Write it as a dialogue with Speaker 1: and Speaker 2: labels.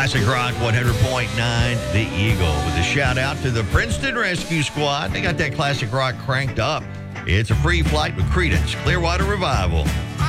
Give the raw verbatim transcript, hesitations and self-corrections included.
Speaker 1: Classic Rock one hundred point nine, The Eagle, with a shout out to the Princeton Rescue Squad. They got that Classic Rock cranked up. It's a free flight with Creedence Clearwater Revival.